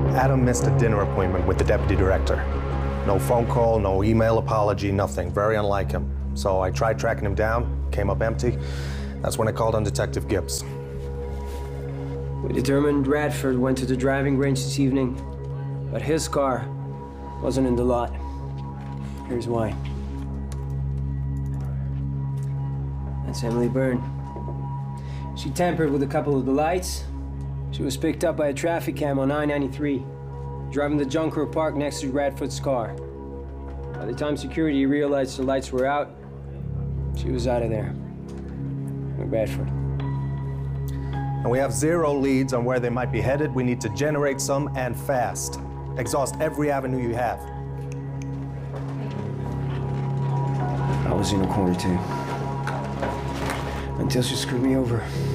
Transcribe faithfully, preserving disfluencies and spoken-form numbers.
Adam missed a dinner appointment with the deputy director. No phone call, no email apology, nothing. Very unlike him. So I tried tracking him down, came up empty. That's when I called on Detective Gibbs. We determined Radford went to the driving range this evening, but his car wasn't in the lot. Here's why. That's Emily Byrne. She tampered with a couple of the lights. She was picked up by a traffic cam on I ninety-three, driving the Junker Park next to Radford's car. By the time security realized the lights were out, she was out of there with Radford. And we have zero leads on where they might be headed. We need to generate some, and fast. Exhaust every avenue you have. I was in a corner too, until she screwed me over.